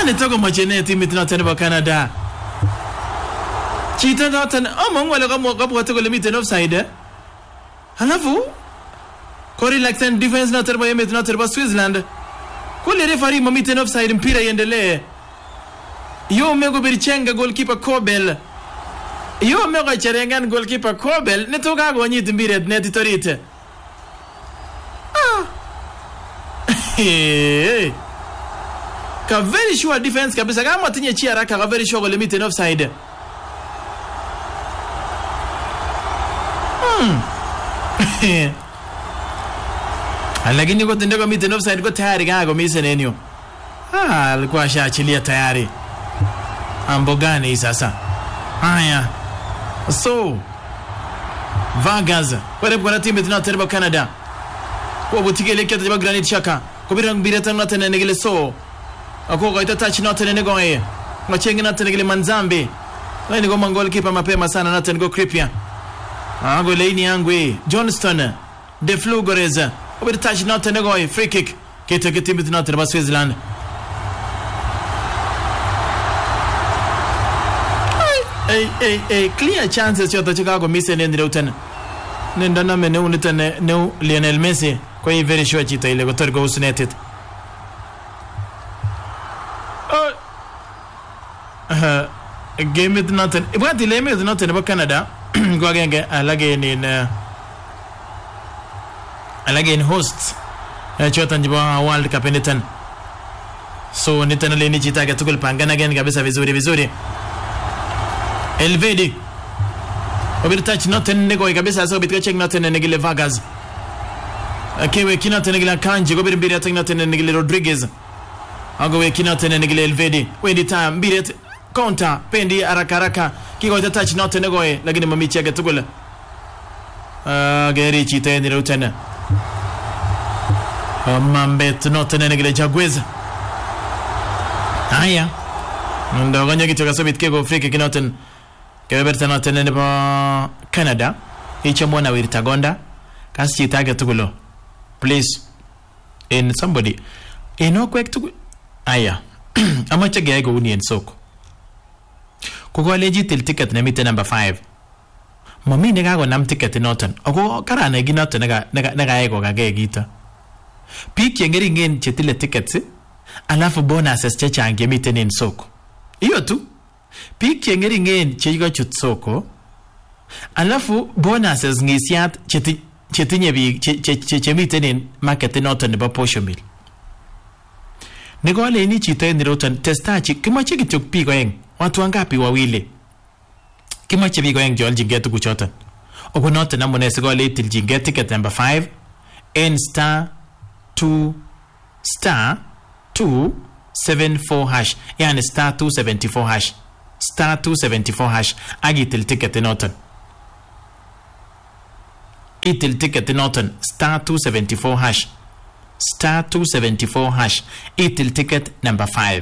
Nitoko machene timit noton nebo Canada. Chito noton among wale kabwate kole miten offside. Halafu ko relaxen defense noton nebo emet noton nebo Switzerland. Kule referee mamiten offside, mpira iendelee. Yo mego birchenga goalkeeper Kobel. Yo mego cherengan goalkeeper Kobel nitoka gonyit mbiret neti torite. Ka very sure defense kabisa kama tinye chia raka ka very sure limited offside. Lakini kwa tendeko mitten offside kwa tayari kago mise nenyo. Alikuwa shaachilia tayari. Ambo gani sasa? Haya. So Vargas kwa timu tunatereba Canada. Kwa butike ile kiatu Granit Xhaka. Kubira mbireta notene negele so. Ako ita touch notene negoe. Machengi notene negele Manzambe. Lani go mangol kipa mapema sana notene go Kripia. Go laini yangu Johnston. De Flugoreza. Kubira touch notene negoe free kick. Kete timu tunatereba Switzerland. Clear chances yote Chicago mise nendire utana. Nenda na mene unitane ne Lionel Messi kwa hii very sure chita ile gotorgo usnetet. Game it nothing. Ibati leme it nothing about Canada. Go again alage in hosts. Chota njiba World Cup nitan. So nitan leni chita ga tukul pangana again kabisa vizuri. Elvedi. Obir touch nothing nego kabisa so bitka check nothing negile Vargas. Kewe kinata negile Kanji go bir attack nothing negile Rodriguez. Agowe kinata negile Elvedi. Wendi time biret counter pendi haraka kigo touch nothing nego lakini mamichi yake tukula. Geri chita ni rutana. Mambet nothing negile Jaguez. Haya. Ndo ganya kitoka so bitkego free kick nothing. Keberta nothing nebo Canada. Icha mwana wiritagonda. Kasi chitake tukulo. Please. In somebody. Ino kwek tukulo. Aya. Amacha gaya go uni en soko. Kuko legitil ticket na mite number 5. Mami nega go nam ticket noton. Ako kara negi noton nega ego kage gita. Pik yengeri ngen chetile tickets. Alafu bonuses chechange mite en soko. Iyo tu. Pik yengeri ngen chejiga chut soko. Alafu bonuses ngisiat chetinye bi chemite en market noton nebo posho mill. Nego ni chito niroton testachi kimache kityok piko eng watu wangapi wawili kimache piko eng jol jingetu kuchoton ogo noton amune sigole itil jinget ticket number 5 n *274 hash yani *274 hash *274 hash agitil ticket noton itil ticket noton *274 hash *274 hash itil ticket number 5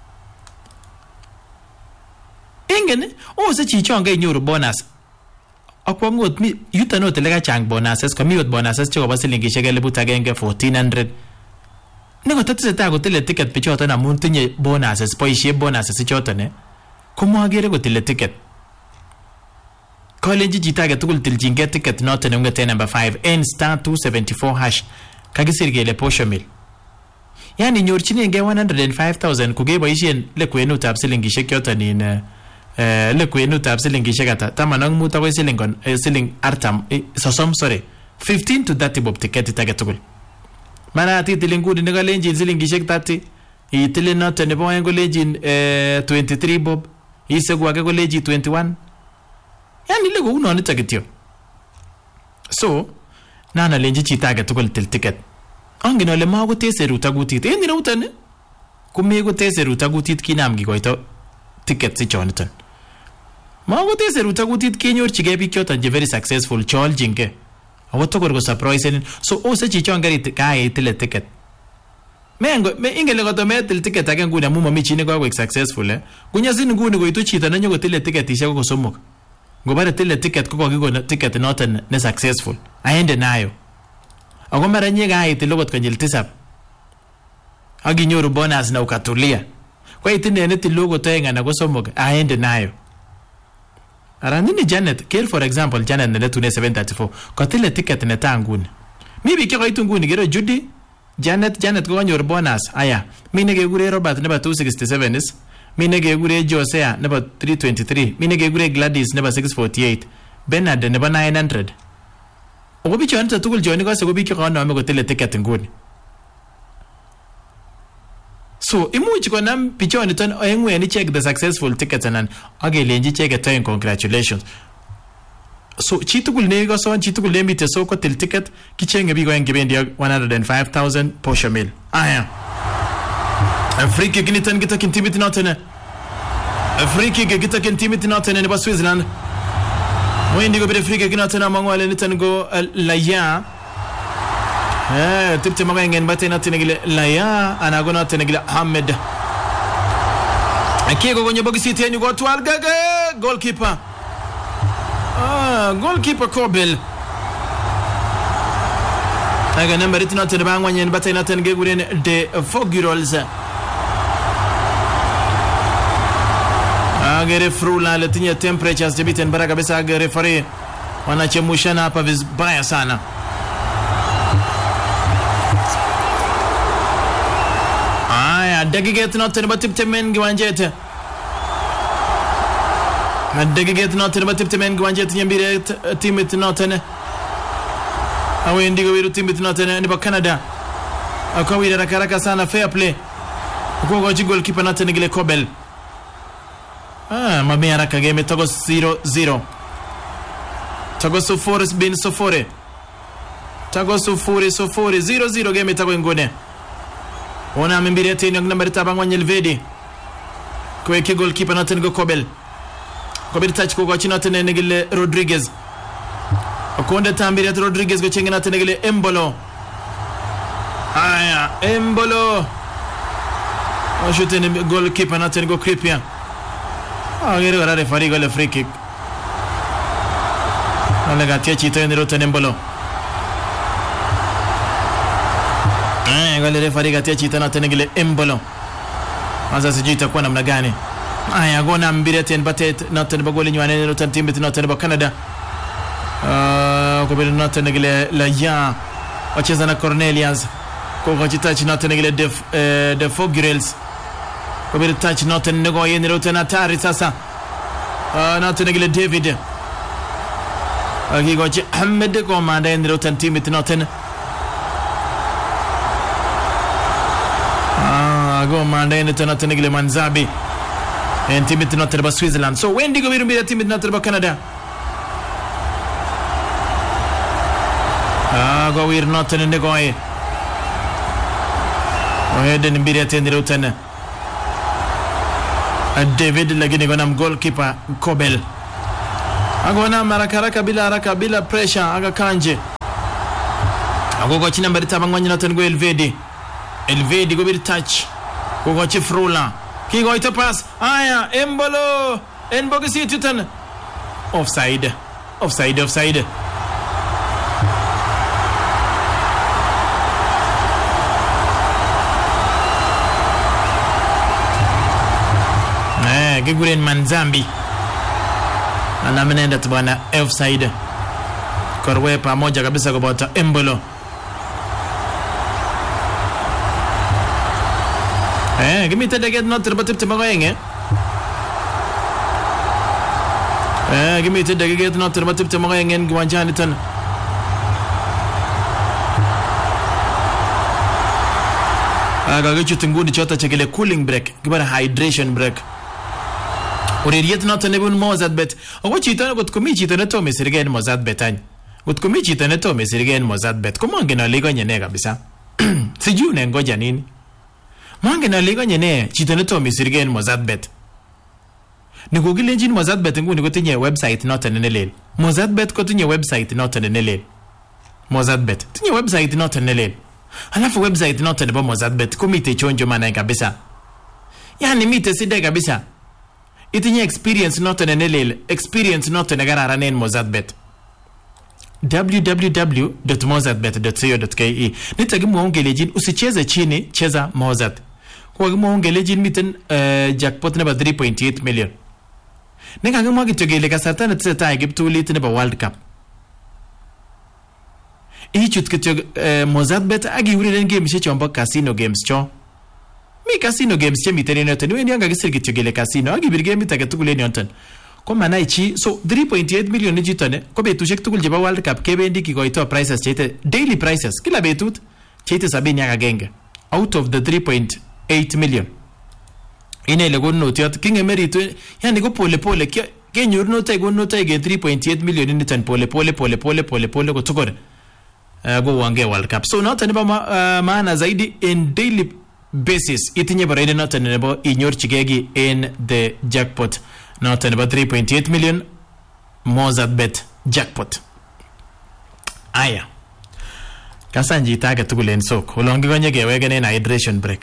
ingen se chichonga inyoru bonus akwangot mi yutanote lega chang bonuses ko miot bonuses che koba silingishek 1400 nego tatse go tile ticket pichoto na mun tinye bonuses boisie bonuses choton komagere go tile ticket college jitage tugul tiljinge ticket noton ngete number 5 n *274 hash kagisirgele posho mill yani nyorchinenge 105,000 kugeboisien le kwenutab silingishek yoton in le kwenutab silingishek ata tamanang muta ko siling artam sosom sorry 15 to 30 bob ticket tage tugul mana ati tilingudi ne galenjin silingishek 30 itile noton nebo en golejin 23 bob isegu age goleji 21 yani le go uno nita kityo so nana lenji chitage tugul til ticket angin ole mago teseru tagutit en routan kumego teseru tagutit kinam gigoito ticket si choniton mago teseru tagutit kenyorchige bik choton je very successful chol jinge awoto gorgo surprise so ose chichon garit kae til ticket me ingele goto me til ticket age nguna mu mami chini go successful gunyazin nguni go itu chito nanyo go til ticket ishe go somok ngobare til ticket ko gigo ticket noton ne successful aende nayo ako mara nyega itil logot konyil tisap aginyoru bonus na ukatulia Kwa itine ne tilogo toenga na go somok aende nayo. Arandini Janet, care for example Janet ne tune 734. Kotile ticket ne tanguni. Mibi kiko itunguni gero Judy Janet ko kanyor bonus. Aya, mine gegure Robert neba 267 is. Mine gegure Josea neba 323. Mine gegure Gladys neba 648. Bernard neba 900. Ogobi chonta tukul joni ko se gobi kiko na me kotile ticket nguni. So, imuch konam pichoni ton oengwe ni check the successful ticket and agelenji check it and congratulations. So, chitukul nego son chitukul lemite so ko til ticket kichenge bigo engebendi 105,000 Porsche mil. Aya. Free kick ni tan kita kintimit notene. Free kick kita kintimit notene ne ba Switzerland. Wendi go be free kick notene mangwale ni tan go Laya. Tipte magengen batena tenegile Laya anagona tenegile Ahmed. Akiego gonye bogisi tenu go twal gaga goalkeeper. Goalkeeper Kobel. Aga number itina tene bangwanyen batena tenege guren de Fogurals. Agere frula letinya temperatures debiten baraka besa agere fare wanachemushana hapa vibaya sana. Dagiget noten batipte men gwanjete. Dagiget noten batipte men gwanjete nyambire timit noten. Awe ndigo wiru timit noten ni ba Canada. Akawira rakaraka sana fair play. Kwa goalkeeper noten gile Kobel. Mami haraka game togo 0-0. Togo sufuri bin sufuri. Togo sufuri 0-0 game togo ngone. Ona mbire tena number tabangwanya Elvedi. Kwa goalkeeper noten go Kobel. Kobel touch ko china tene ngile Rodriguez. Akonde tambire Rodriguez go chengena tene ngile Embolo. Aya, Embolo. Oshute ne goalkeeper noten go Kripia. Agere ora referee go le free kick. Ala gatia chito ne roten Embolo. Gale referee gatia chita na tenegile Embolo. Maza sijui itakuwa namna gani. Aya gona mbire ten batet na ten bagoli nywane no ten timbit na ten ba Canada. Ko be na tenegile la ya. Wacheza na Cornelius. Ko gachita china tenegile de Fogurals. Ko be touch na ten nego yene ro ten atari sasa. Na tenegile David. Agi gochi Ahmed ko manda yene ro ten timbit na ten. Go manda ene tena tenegile Manzabi en timit na terba Switzerland. So wendi go birumbira timit na terba Canada. Go wir not tene goy. O heden mbira tene rotene. David lagini gonam goalkeeper Kobel. Agona marakaraka bila pressure aga kanje. Agogo china mbari tabangwanya na tene go Elvedi go bir touch. Ko chifrula. Ki go ito pass. Aya, Embolo. Enbogi si tutan. Offside. Giguren Manzambi. Anamenenda tubana offside. Korwe pamoja kabisa kwa bota Embolo. Give me the get not to the Maring. Give me the get not to the Maring and Guanjaniton. I got you to go to Chota check a cooling break, give a hydration break. Or yet not an even Mozart bet. Or what you thought would commit you to the Thomas again Mozart betan. Would commit you to the Thomas again Mozart bet. Come on, get a leg on your nega, bisa. See you and go Janin. Mange na lega nyene chiteneto misirigen Mozart bet. Ni Google engine Mozart bet nguni gotinye website not enelel. Mozart bet gotinye website not enelel. Mozart bet tinye website not enelel. Alafu website not enebo Mozart bet komite chonjo mana kabisa. Yani mite side kabisa. Itinye experience not enelel, experience not enegarara nen Mozart bet. www.mozartbet.co.ke. Nitagimu ongelejin usicheze chini, cheza Mozart. ko kakimwa ngele miten jackpot nebo 3.8 million. Ne kakimwa kityo kele kasarta netesetai kiptulit nebo World Cup. Ichut kityo Mozartbet ak iureren games chombo casino games cho. Mi casino games chemiten en yoton. Iwendi kakisir kityo kele casino ak ibir gameit age tugul en yoton. Ko manai chi so 3.8 million nichuton ko betusiek tugul chebo World Cup kebendi kikoito prices cheite daily prices kila betut cheite 71 out of the 3.8 million. Inele konotiot kingemeritu yani ko pole pole kenyor notai ke 3.8 million niton pole ko tukor go wange World Cup. So noton nebo maana zaidi in daily basis itinye baraide noton nebo inyorchigei in the jackpot noton nebo 3.8 million Mozartbet jackpot. Aya kasanji age tugul en soko olongi konye kewegen en hydration break.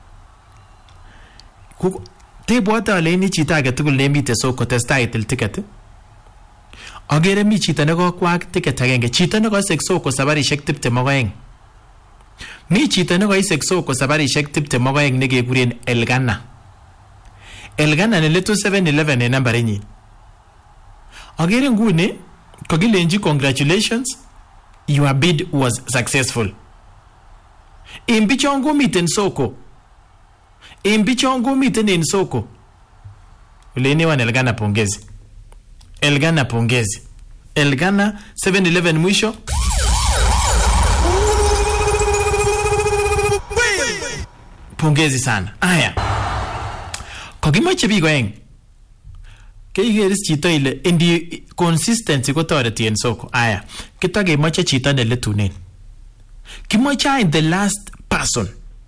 Tebwate ale ni chito age tugul nemite soko testai til ticket. Agere mi chito nekokwak ticket agenge, chito nekosek soko sabarishek 22. Mi chito nekosek soko sabarishek 22 nekekuren Elgana. Elgana neleto 711 en nambarinyin. Agere nguni kokilenji congratulations, your bid was successful. Imbichongo miten soko. Imbichongo miten en soko. Uleniwa Elgana pongezi. Elgana pongezi. Elgana 711 mwisho. Pongezi sana. Aya. Kokimache bigo eng. Keigeris chito ile indi consistency ko toreti en soko. Aya. Kitagemache chito neletunen. Kimache in the last person.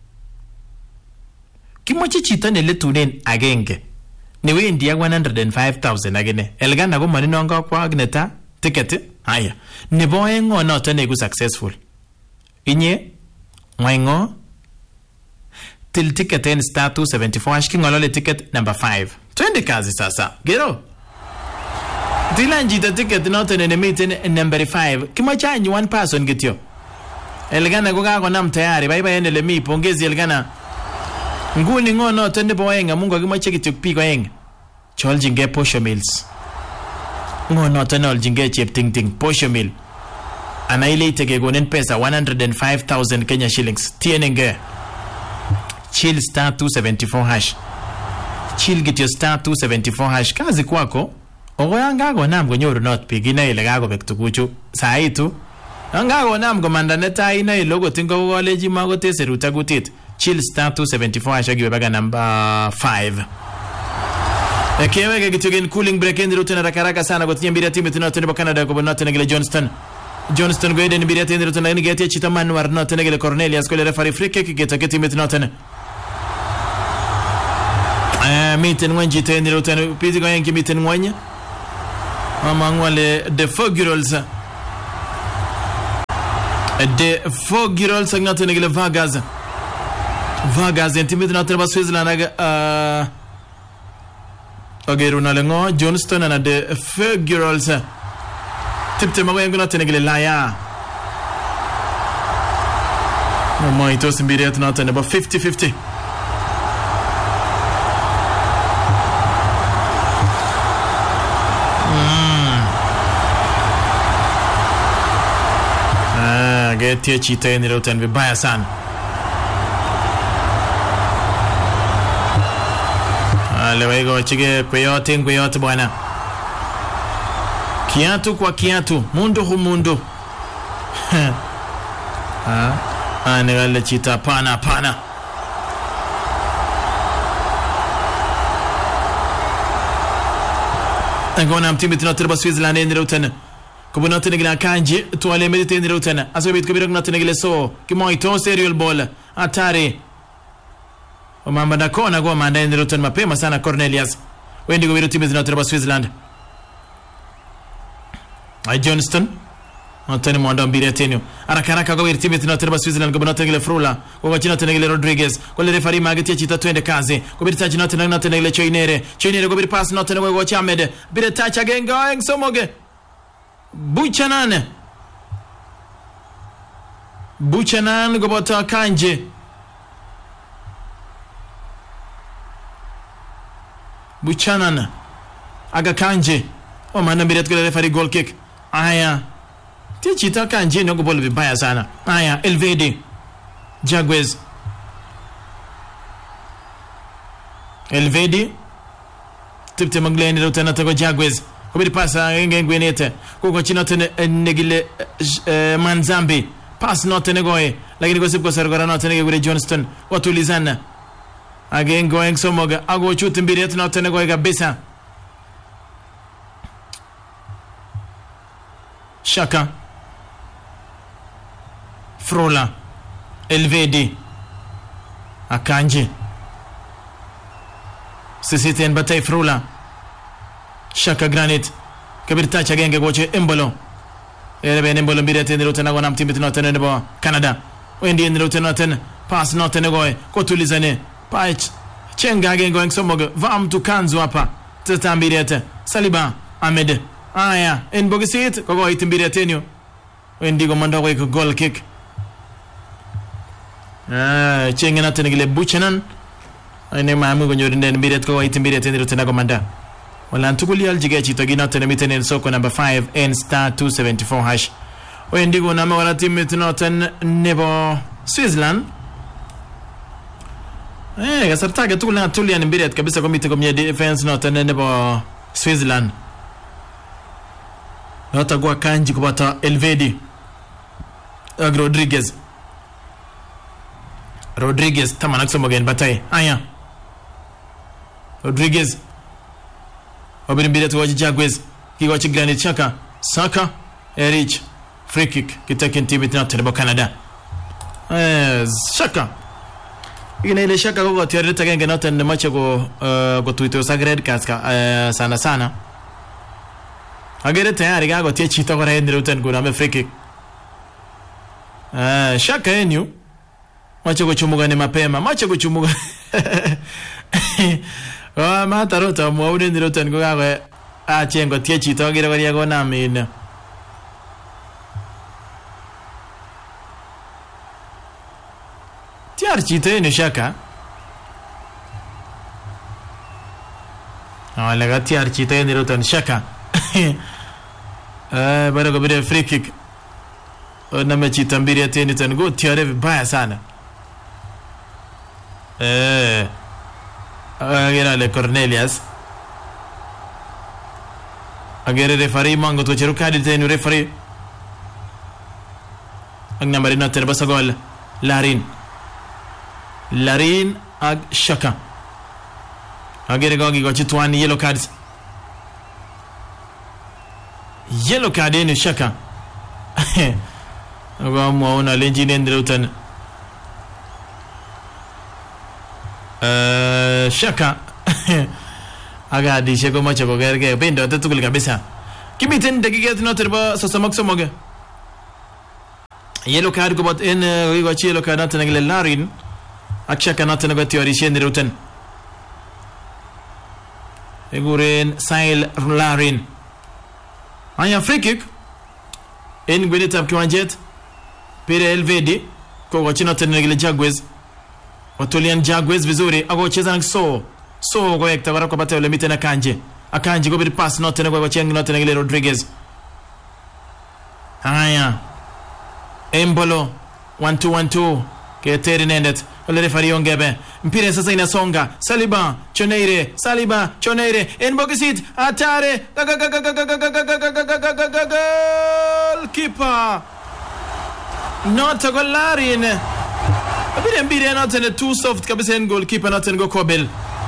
Kimache chito neletunen agenge. Newendi ak 105,000 agene. Elgana ko manino ngakwa ak neta ticket. Aya. Nebo engo noton eku successful. Inye ngwaingo til ticket en star 274 ashki ngolole ticket number 5. Twende kazi sasa. Gero. Dilanji ticket noton enemiten number 5. Kimache one person kityo. Elgana ko kakonam tayari. Bye en elemi pongezi Elgana. Nguni ngo noton nebo oeng amun kakimache kityo biik oeng. Choljinge Posho Mills. Ngo noton oljinge cheptingting Posho Mill. Anailete kekonen pesa 105,000 Kenya shillings. Tienenge. Chill star 274 hash. Chill kityo star 274 hash. Kazi kwako. Ogoyanga konam konyoru not pigina ile kakobek tukuchu. Saitu. Anga konam komanda netai ina logo tingo college magote seruta gutit. Chill star 274 hash agiwe baga number 5. Ekeweke kitugen cooling break in rutena rakaraka sana gotinye mbiri timu tunatene Canada ko bonata ngile Johnston go eden mbiri tene rutena ni gete chita Manwar notene ngile Cornelius ko le referee free kick geta timu tunatene. Miten wanji tene rutena pidi go yanki miten wanya. Amangwale the four girls. The four girls ngatene ngile Vargas en timu tunatene ba Switzerland aga Ogeru nalengo Johnston and the four girls. Tipte mago yangu noten ngile laya. No ito simbiri at noten about 50-50. Get here chita in the roten vibaya sana. Lewego chige kweyote bwana. Kiatu kwa kiatu, mundu hu mundu. Negale chita pana. Ngona mtimi tunaterba Switzerland en roten. Kubunote negila kanji tuale medite en roten. Asobit kubirok note negile so. Kimoito serial ball. Atari. Omamba na kona go manda en roten mapema sana Cornelius. Wendi go timu zinaterba Switzerland. Johnston Anthony Mwanda mbiri tenyo arakaraka go timu zinaterba Switzerland go note negile Frula. Go chino tenegile Rodriguez. Ko le referee magati chita twende kazi. Ko birta chino note negile Choinere go bir pass note negile go Chamed. Bir touch again going somoge. Buchanan go bota Kanje. Buchanan Aga Kanje Omana mbiret kule referee goal kick. Aya Tichita Kanje nyogo bolo vibaya sana. Aya Elvedi Jaguars Elvedi Tipte Magleni Rutana Tago Jaguars Kubiri pasa ngengwenete Kuko chinote negile Manzambi Pass note negoe Lakini kwa sipu kwa sargora note negure Johnston Watulizana Again going somoga Ago chuti mbiri yetu note negoe kabisa Shaka Frola Elvedi Akanji Sisite en batay Frola Shaka Granite Kabir tacha genge goche Embolo Erebe Embolo mbiri yetu ndirote nago nam timit note nebo Canada Wendi ndirote note Pass note negoe Kotulizane Paich Chenga again going somoga Vam tu kanzu hapa Tata mbiri yetu Saliba Ahmed Aya en bogisit Kogo itimbiri yetenyo Wendi go mando kwa goal kick Chenga note negile Buchanan Ane maamu go nyorinde mbiret ko itimbiri yetenyo tena komanda Wala antukuli aljige chito gina tena mitene soko number 5 N star 274 hash Wendi go nama wala timu tenoten nebo Switzerland Kasartaga tukula tulia mbiret kabisa komite komye defense noten nebo Switzerland Nota gwa Kanji kubata Elvedi Rodriguez tamana kusoma gen batay Aya Rodriguez Obimbire tuwaji Jaguars Kiwachi Granit Xhaka Saka Erich free kick kitaken timu tena Canada Xhaka Igine ile Xhaka go tiareta genge noten macho go Twitter sagred kaska sana Agere tayari gago tie chito gore ndroten guna me free kick Xhaka enyu macho kuchumuga ni mapema macho kuchumuga mata rota muone ndiroten go gago chengo tie chito gire gore go na mina tiar chito ni Xhaka wala ga tiar chito ndiroten Xhaka bara go bire free kick na mechi tambiri ya teni go tiare vibaya sana agera le Cornelius agere referee mango to cheru kadi teni referee agna marina tena basa gol Larin ag Xhaka agere gogi go chitwani yellow cards Yellow card in Xhaka. Agamo una legine ndrutan. Xhaka. Aga dishe ko macho ko gerge pendo tatukul kabisa. Kimiten dakika tunaterba sasa maksomoge. Yellow card ko bot in go yellow card natana gele Larin. Xhaka natana go tiori ndrutan. Eguren Sail Larin. Aya free kick en gweleta kiwanjet Pire Elvedi kwa chino tena gile Jaguars Watulian Jaguars vizuri agocheza na so kwa hekta kwa bata ile mite na Akanji go biri pass not tena kwa chengi not tena gile Rodriguez Aya Embolo 1-2 Keteri Nendet ole refari ongebe mpira sasa inasonga Saliba Choneire en bogisit atare goalkeeper not a Larin abire not in too soft kabisa en goalkeeper not en go Kobel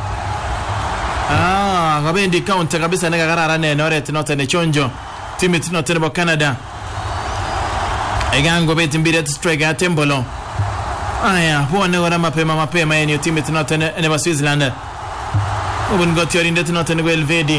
gabendi counter kabisa nega garara ne noret not en chonjo timit not en Canada egango beti mbire striker atembolo Aya, huone wala mapema yenye timu tunatene ne Switzerland. Ubun got your indet tunatene go Elvedi.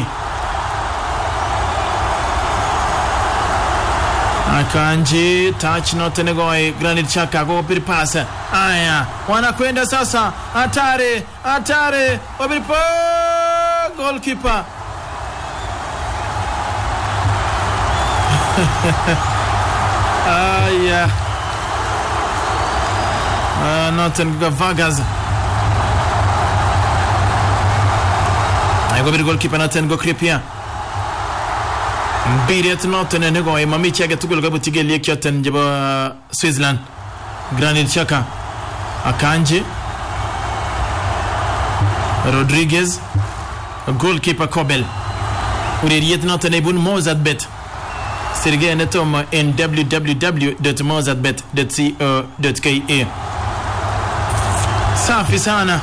Akanji touch notene go Granit Xhaka go pir pass. Aya, wanakwenda sasa. Atare. Wabiripo goalkeeper. Aya. Noten Vargas Gobir goalkeeper noton go Kripia. Mbiret noton ne go mami chege tugul go butigel yoten jebo Switzerland. Granit Xhaka. Akanji. Rodriguez. Goalkeeper Kobel. Ureriet noton ne bun Mozartbet. Sergei Netom in www.mozartbet.co.ke. Safi sana.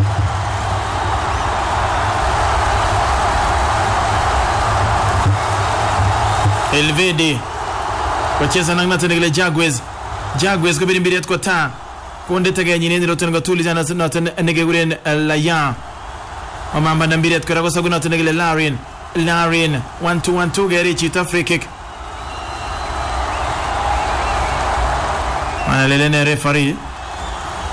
Elvedi wacheza na ngata ngile Jaguars ko bimbiri yatko ta konde tage nyine ndiro tengo tuliza na nege gulen Laya amamba na mbiri yatko ragosa guna ngile Larin 1-2 gari chita free kick ana lelene referee